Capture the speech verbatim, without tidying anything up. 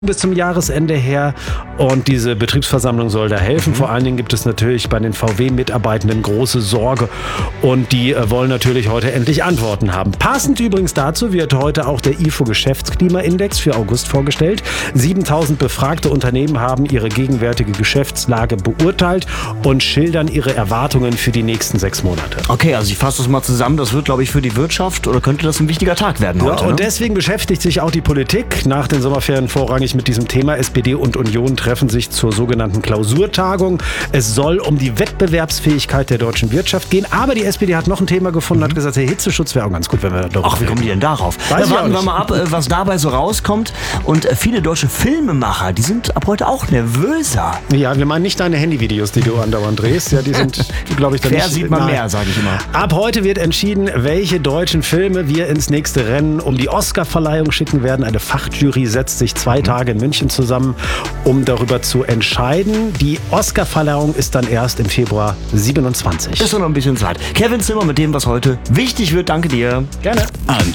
bis zum Jahresende her und diese Betriebsversammlung soll da helfen. Mhm. Vor allen Dingen gibt es natürlich bei den V W-Mitarbeitenden große Sorge und die äh, wollen natürlich heute endlich Antworten haben. Passend übrigens dazu wird heute auch der I F O-Geschäftsklimaindex für August vorgestellt. siebentausend befragte Unternehmen haben ihre gegenwärtige Geschäftslage beurteilt und schildern ihre Erwartungen für die nächsten sechs Monate. Okay, also ich fasse das mal zusammen. Das wird, glaube ich, für die Wirtschaft oder könnte das ein wichtiger Tag werden heute. Ja, und ne? deswegen beschäftigt sich auch die Politik nach den Sommerferien vorrangig mit diesem Thema. S P D und Union treffen sich zur sogenannten Klausurtagung. Es soll um die Wettbewerbsfähigkeit der deutschen Wirtschaft gehen. Aber die S P D hat noch ein Thema gefunden, mhm. hat gesagt, der Hitzeschutz wäre auch ganz gut, wenn wir darüber Ach, wie kommen die denn darauf? Weiß Da warten wir mal ab, was dabei so rauskommt. Und viele deutsche Filmemacher, die sind ab heute auch nervöser. Ja, wir meinen nicht deine Handyvideos, die du andauernd drehst. Ja, die sind, glaube ich, dann Wer nicht... sieht man nein. mehr, sage ich immer. Ab heute wird entschieden, welche deutschen Filme wir ins nächste Rennen um die Oscarverleihung schicken werden. Eine Fachjury setzt sich zwei mhm. Tage in München zusammen, um darüber zu entscheiden. Die Oscarverleihung ist dann erst im Februar siebenundzwanzig. Ist noch ein bisschen Zeit. Kevin Zimmer mit dem, was heute wichtig wird. Danke dir. Gerne. An